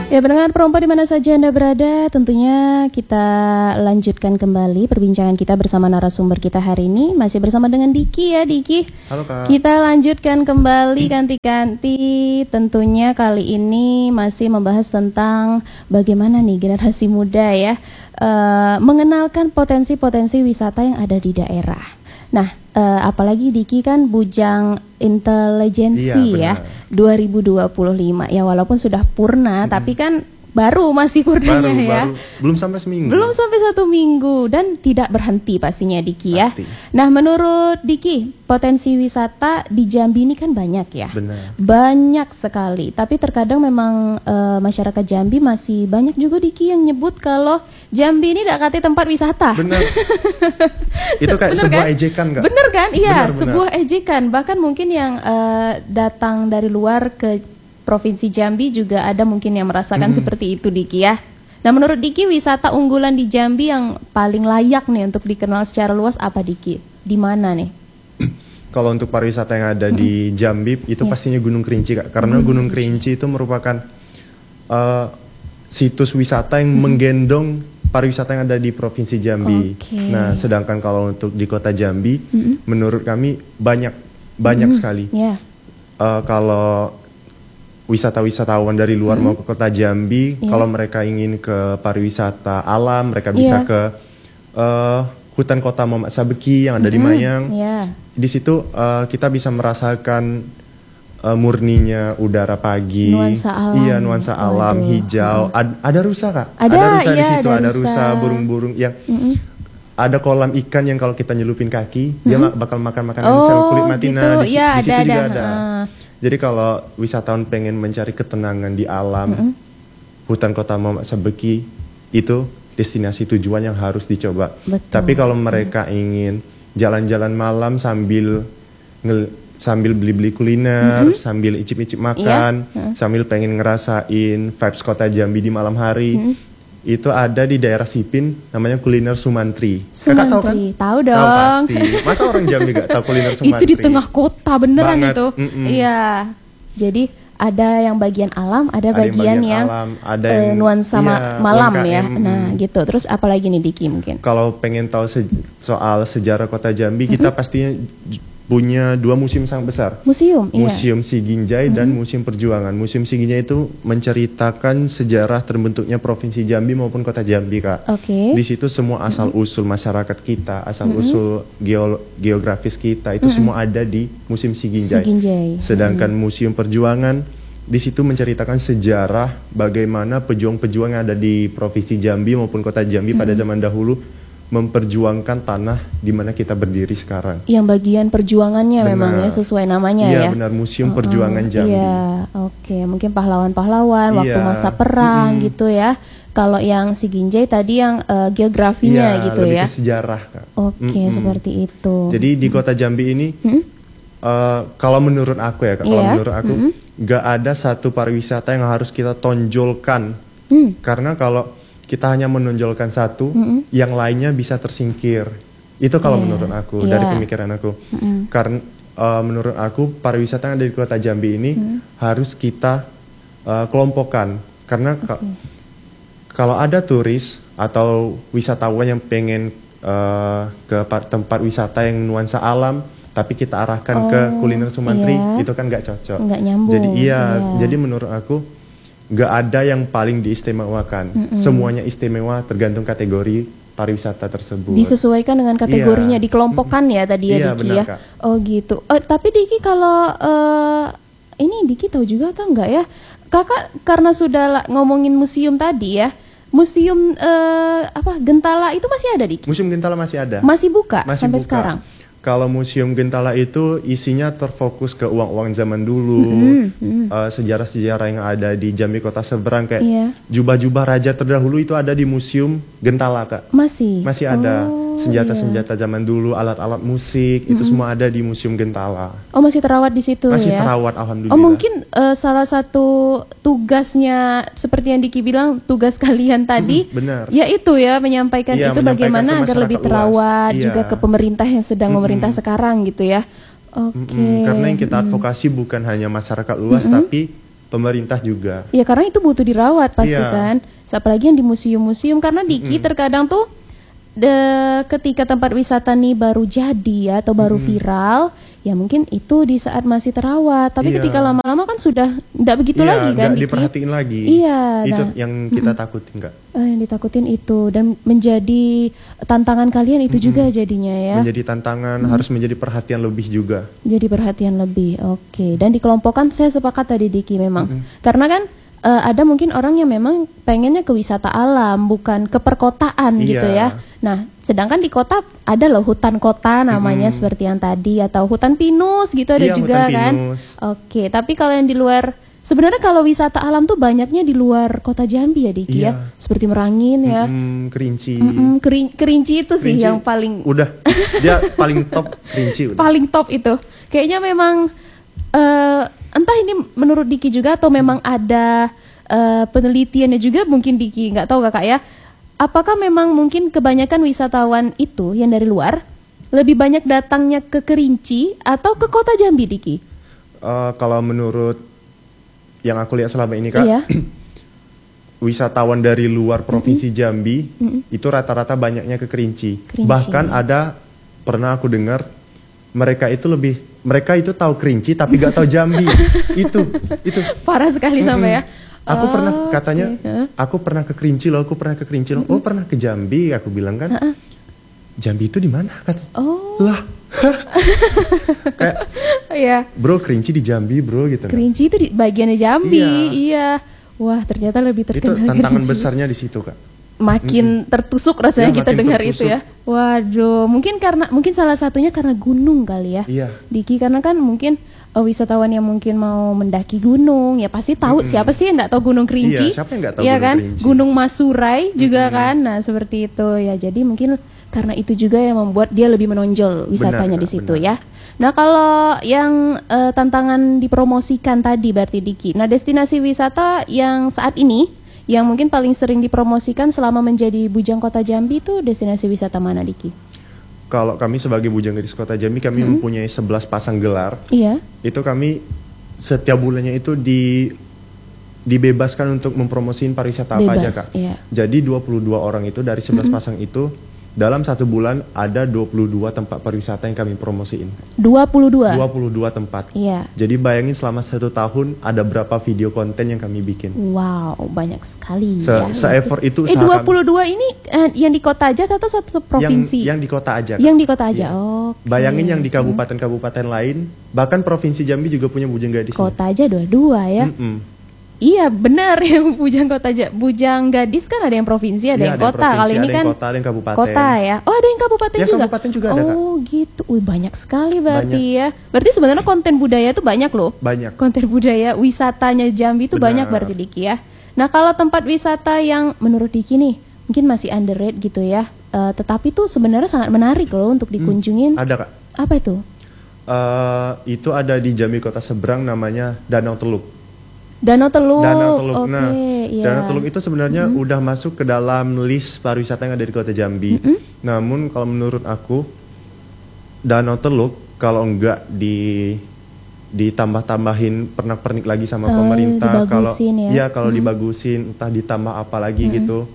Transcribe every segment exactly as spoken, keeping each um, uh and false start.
Ya, pendengar Perompa di mana saja Anda berada, tentunya kita lanjutkan kembali perbincangan kita bersama narasumber kita hari ini. Masih bersama dengan Diki ya, Diki. Halo Kak. Kita lanjutkan kembali kanti-kanti. Tentunya kali ini masih membahas tentang bagaimana nih generasi muda ya uh, mengenalkan potensi-potensi wisata yang ada di daerah. Nah, uh, apalagi Diki kan bujang intelijensi iya, ya dua ribu dua puluh lima ya, walaupun sudah purna hmm. tapi kan baru masih purnanya baru, ya baru. Belum sampai seminggu. Belum sampai satu minggu dan tidak berhenti pastinya Diki ya. Pasti. Nah, menurut Diki potensi wisata di Jambi ini kan banyak ya. Benar. Banyak sekali. Tapi terkadang memang e, masyarakat Jambi masih banyak juga Diki yang nyebut kalau Jambi ini dak kate tempat wisata. Benar. Itu kayak bener sebuah kan? ejekan nggak? Bener kan? Iya, benar, benar. sebuah ejekan. Bahkan mungkin yang e, datang dari luar ke Provinsi Jambi juga ada mungkin yang merasakan hmm. seperti itu Diki ya. Nah, menurut Diki wisata unggulan di Jambi yang paling layak nih untuk dikenal secara luas apa Diki? Di mana nih? Kalau untuk pariwisata yang ada hmm. di Jambi itu yeah. pastinya Gunung Kerinci Kak. Karena Gunung, Gunung Kerinci itu merupakan uh, situs wisata yang hmm. menggendong pariwisata yang ada di Provinsi Jambi. Okay. Nah, sedangkan kalau untuk di Kota Jambi hmm. menurut kami banyak banyak hmm. sekali. Yeah. Uh, kalau wisata-wisatawan dari luar mm-hmm. mau ke Kota Jambi, yeah. kalau mereka ingin ke pariwisata alam, mereka bisa yeah. ke uh, hutan kota Muhammad Sabeki yang ada mm-hmm. di Mayang. Yeah. Di situ uh, kita bisa merasakan uh, murninya udara pagi, nuansa alam, iya nuansa alam, Waduh. hijau. Mm-hmm. Ad, ada rusa Kak, ada, ada rusa iya, di situ, ada ada rusa, rusa burung-burung yang. Mm-hmm. Ada kolam ikan yang kalau kita nyelupin kaki, mm-hmm. dia bakal makan makanan oh, sel kulit mati. Gitu. Nah, di, ya, di situ ada, juga ada. ada. Uh. Jadi kalau wisatawan pengen mencari ketenangan di alam, mm-hmm. hutan kota Muhammad Sabeki itu destinasi tujuan yang harus dicoba. Betul. Tapi kalau mereka mm-hmm. ingin jalan-jalan malam sambil nge- sambil beli-beli kuliner, mm-hmm. sambil icip-icip makan, yeah. mm-hmm. sambil pengen ngerasain vibes kota Jambi di malam hari, mm-hmm. itu ada di daerah Sipin, namanya kuliner Sumantri. Sumantri, Kakak tahu kan? Tahu dong. Tahu pasti. Masa orang Jambi gak tahu kuliner Sumantri? Itu di tengah kota beneran Banget. itu. Mm-mm. Iya. Jadi ada yang bagian alam, ada, ada bagian, yang, bagian yang, alam, ada uh, yang nuansa iya, malam U M K M, ya. mm. Nah, gitu. Terus apalagi nih Diki mungkin? Kalau pengen tahu se- soal sejarah kota Jambi, mm-hmm. kita pastinya punya dua museum sangat besar. Museum, iya. Museum Siginjai mm-hmm. dan Museum Perjuangan. Museum Siginjai itu menceritakan sejarah terbentuknya Provinsi Jambi maupun Kota Jambi, Kak. Oke. Okay. Di situ semua asal-usul masyarakat kita, asal-usul mm-hmm. geo- geografis kita itu mm-hmm. semua ada di Museum Siginjai. Siginjai. Sedangkan mm-hmm. Museum Perjuangan di situ menceritakan sejarah bagaimana pejuang-pejuang yang ada di Provinsi Jambi maupun Kota Jambi mm-hmm. pada zaman dahulu memperjuangkan tanah di mana kita berdiri sekarang. Yang bagian perjuangannya benar. Memang ya sesuai namanya iya, ya. Iya benar, Museum uh-uh. Perjuangan Jambi. Iya, oke. Okay. Mungkin pahlawan-pahlawan iya. waktu masa perang mm-hmm. gitu ya. Kalau yang Siginjai tadi yang uh, geografinya iya, gitu lebih ya. Ke sejarah, Kak. Oke, okay, mm-hmm. seperti itu. Jadi di Kota Jambi ini, mm-hmm. uh, kalau menurut aku ya, Kak, yeah. kalau menurut aku, mm-hmm. gak ada satu pariwisata yang harus kita tonjolkan. Mm. Karena kalau kita hanya menonjolkan satu, mm-hmm. yang lainnya bisa tersingkir. Itu kalau yeah. menurut aku, yeah. dari pemikiran aku. Mm-hmm. Karena uh, menurut aku pariwisata yang ada di Kota Jambi ini mm-hmm. harus kita uh, kelompokkan. Karena okay. ka- kalau ada turis atau wisatawan yang pengen uh, ke tempat wisata yang nuansa alam, tapi kita arahkan oh, ke kuliner Sumantri, yeah. itu kan nggak cocok. Nggak nyambung. Jadi iya, yeah. jadi menurut aku nggak ada yang paling diistimewakan. Mm-mm. Semuanya istimewa tergantung kategori pariwisata tersebut. Disesuaikan dengan kategorinya, yeah. dikelompokkan ya tadi ya yeah, Diki benar, ya. Kak. Oh gitu. Oh, tapi Diki kalau uh, ini Diki tahu juga atau enggak ya? Kakak karena sudah la- ngomongin museum tadi ya. Museum uh, apa Gentala itu masih ada Diki? Museum Gentala masih ada. Masih buka masih sampai buka. sekarang? Kalau Museum Gentala itu isinya terfokus ke uang-uang zaman dulu, mm-hmm, mm-hmm. Uh, sejarah-sejarah yang ada di Jambi Kota Seberang kayak yeah. jubah-jubah raja terdahulu itu ada di Museum Gentala, Kak. Masih? Masih ada. Oh, senjata-senjata zaman dulu, alat-alat musik, mm-hmm. itu semua ada di Museum Gentala. Oh, masih terawat di situ masih ya? Masih terawat, alhamdulillah. Oh, mungkin uh, salah satu tugasnya seperti yang Diki bilang, tugas kalian tadi, mm-hmm, benar. Ya itu ya, menyampaikan iya, itu menyampaikan bagaimana agar lebih terawat, iya. juga ke pemerintah yang sedang mm-hmm. memerintah sekarang gitu ya. Oke. Okay. Mm-hmm, karena yang kita advokasi mm-hmm. bukan hanya masyarakat luas, mm-hmm. tapi pemerintah juga. Ya karena itu butuh dirawat pasti Iya. kan. Apalagi yang di museum-museum karena Diki terkadang tuh de, ketika tempat wisata nih baru jadi ya, atau baru viral, ya mungkin itu di saat masih terawat. Tapi Iya. ketika lama-lama kan sudah tidak begitu Iya, lagi kan nggak Diki. diperhatiin lagi. Iya, Itu nah. yang kita takutin nggak. Eh, yang ditakutin itu dan menjadi tantangan kalian itu juga jadinya ya. Menjadi tantangan, harus menjadi perhatian lebih juga. Jadi perhatian lebih, oke. Dan dikelompokkan saya sepakat tadi Diki memang, karena kan eh, ada mungkin orang yang memang pengennya ke wisata alam, bukan ke perkotaan Iya. gitu ya. Nah, sedangkan di kota ada loh hutan kota namanya seperti yang tadi, atau hutan pinus gitu ada Iya, juga hutan kan. pinus. Oke, tapi kalau yang di luar, sebenarnya kalau wisata alam tuh banyaknya di luar kota Jambi ya Diki ya, Iya. seperti Merangin ya. Mm, Kerinci. Mm-mm, Kerin- Kerinci itu sih Kerinci yang paling Udah, dia paling top Kerinci udah. paling top itu. Kayaknya memang eh, entah ini menurut Diki juga atau memang ada eh, penelitiannya juga mungkin Diki nggak tahu kakak ya. Apakah memang mungkin kebanyakan wisatawan itu yang dari luar lebih banyak datangnya ke Kerinci atau ke kota Jambi Diki? Eh, kalau menurut yang aku lihat selama ini Kak, Iya. wisatawan dari luar provinsi Jambi itu rata-rata banyaknya ke Kerinci. Kerinci. Bahkan ada pernah aku dengar mereka itu lebih mereka itu tahu Kerinci tapi gak tahu Jambi. itu itu. Parah sekali sampai ya. Aku Oh, pernah katanya, oke. Hah? aku pernah ke Kerinci loh, aku pernah ke Kerinci loh. Oh pernah ke Jambi, aku bilang kan. Jambi itu di mana? Kata. Oh, Lah, kayak iya. bro Kerinci di Jambi bro gitu. Kerinci itu di bagiannya Jambi, Iya. iya. Wah, ternyata lebih Itu terkenal tantangan Kerinci. besarnya di situ Kak. Makin tertusuk rasanya Iya, kita makin dengar tertusuk. itu ya. Waduh, mungkin karena mungkin salah satunya karena gunung kali ya. Iya. Diki, karena kan mungkin eh, wisatawan yang mungkin mau mendaki gunung ya pasti tahu siapa sih yang nggak tahu Gunung Kerinci? Iya, siapa yang nggak tahu Iya Gunung kan? Kerinci? Gunung Masurai juga kan. Nah, seperti itu ya. Jadi mungkin karena itu juga yang membuat dia lebih menonjol wisatanya Kak, di situ benar. ya. Nah, kalau yang eh, tantangan dipromosikan tadi berarti Diki. Nah, destinasi wisata yang saat ini yang mungkin paling sering dipromosikan selama menjadi bujang kota Jambi itu destinasi wisata mana Diki? Kalau kami sebagai Bujang Gadis Kota Jambi kami mempunyai sebelas pasang gelar. Iya. Itu kami setiap bulannya itu di dibebaskan untuk mempromosiin pariwisata apa aja Bebas, Kak. iya. Jadi dua puluh dua orang itu dari sebelas pasang itu dalam satu bulan ada dua puluh dua tempat pariwisata yang kami promosiin. dua puluh dua. dua puluh dua tempat. Iya. Jadi bayangin selama satu tahun ada berapa video konten yang kami bikin. Wow, banyak sekali Se, ya. se-effort itu Eh usaha dua kami. puluh dua ini eh, yang di kota aja atau satu provinsi? Yang, yang di kota aja Kak. Yang di kota aja. Iya. Oke. Bayangin yang di kabupaten-kabupaten lain, bahkan provinsi Jambi juga punya Bujang Gadis. Kota aja dua-dua ya. Mm-mm. Iya, benar yang bujang kota aja. Bujang Gadis kan ada yang provinsi, ada Iya, yang ada yang kota. provinsi, Kali ini ada yang kan kota, ada yang kabupaten. kota ya. Oh, ada yang kabupaten Ya, juga. kabupaten juga ada, Kak. Oh, gitu. Wih, banyak sekali berarti ya. Berarti sebenarnya konten budaya itu banyak loh. Banyak. Konten budaya wisatanya Jambi itu Benar. banyak berarti Diki ya. Nah, kalau tempat wisata yang menurut Diki nih mungkin masih underrated gitu ya. Eh, tetapi tuh sebenarnya sangat menarik loh untuk dikunjungin. Ada Kak. Apa itu? Eh, itu ada di Jambi Kota Seberang namanya Danau Teluk. Danau Teluk. Danau Teluk. Oke, Nah, iya. Danau Teluk itu sebenarnya udah masuk ke dalam list pariwisata yang ada di Kota Jambi. Namun kalau menurut aku Danau Teluk kalau enggak di ditambah-tambahin pernak-pernik lagi sama Oh, pemerintah, kalau dibagusin ya. iya kalau dibagusin entah ditambah apa lagi gitu.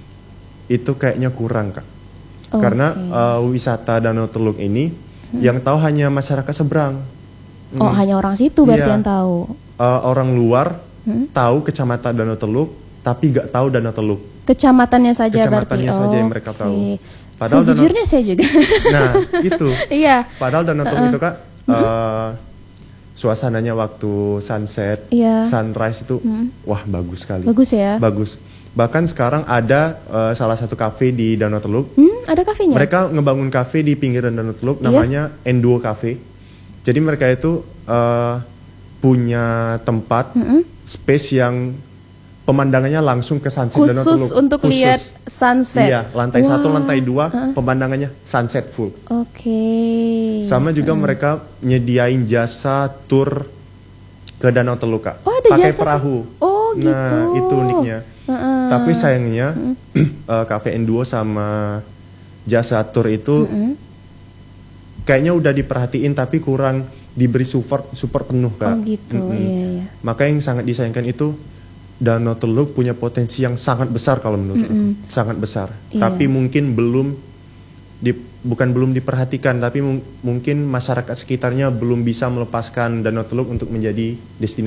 Itu kayaknya kurang, Kak. Oke. Karena eh, wisata Danau Teluk ini yang tahu hanya masyarakat seberang. Oh, hanya orang situ berarti Iya. yang tahu. Eh, orang luar tahu kecamatan Danau Teluk tapi gak tahu Danau Teluk. Kecamatannya saja Kecamatannya berarti. saja yang Oh, mereka oke. tahu. Padahal Danau- Sejujurnya saya juga. Nah, itu. Iya. Padahal Danau Teluk itu Kak eh, suasananya waktu sunset, Iya. sunrise itu wah bagus sekali. Bagus ya. Bagus. Bahkan sekarang ada eh, salah satu kafe di Danau Teluk. Hmm, ada kafenya? Mereka ngebangun kafe di pinggiran Danau Teluk Iya. namanya Enduo Cafe. Jadi mereka itu eh, punya tempat space yang pemandangannya langsung ke sunset Danau Teluk. Khusus untuk lihat sunset. Iya, lantai Wah. satu, lantai dua, pemandangannya sunset full. Oke. Sama juga mereka nyediain jasa tour ke Danau Teluk Kak. Oh, ada pakai jasa- perahu. Oh, gitu. Nah, itu uniknya. Heeh. Tapi sayangnya eh, Cafe Enduo sama jasa tour itu kayaknya udah diperhatiin tapi kurang diberi support support penuh Kak. Oh gitu, Mm-mm. iya, iya. Maka yang sangat disayangkan itu Danau Teluk punya potensi yang sangat besar kalau menurut aku, sangat besar. Iya. Tapi mungkin belum di, bukan belum diperhatikan, tapi mung- mungkin masyarakat sekitarnya belum bisa melepaskan Danau Teluk untuk menjadi destinasi